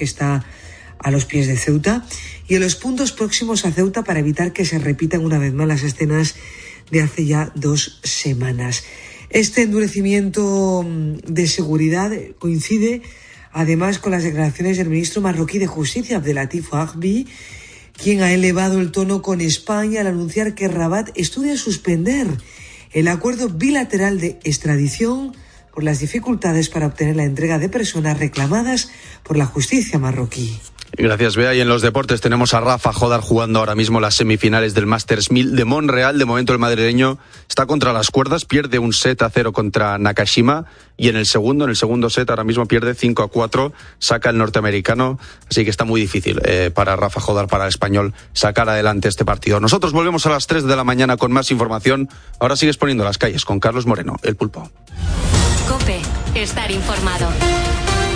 que está a los pies de Ceuta, y en los puntos próximos a Ceuta para evitar que se repitan una vez más las escenas de hace ya 2 semanas. Este endurecimiento de seguridad coincide además con las declaraciones del ministro marroquí de Justicia, Abdelatif Ahbi, quien ha elevado el tono con España al anunciar que Rabat estudia suspender el acuerdo bilateral de extradición por las dificultades para obtener la entrega de personas reclamadas por la justicia marroquí. Gracias, Bea. Y en los deportes tenemos a Rafa Jodar jugando ahora mismo las semifinales del Masters 1000 de Montreal. De momento el madrileño está contra las cuerdas, pierde un 7-0 contra Nakashima y en el segundo set ahora mismo pierde 5-4, saca el norteamericano, así que está muy difícil para Rafa Jodar, para el español, sacar adelante este partido. Nosotros volvemos a las 3 de la mañana con más información. Ahora sigues poniendo las calles con Carlos Moreno, el Pulpo. COPE, estar informado.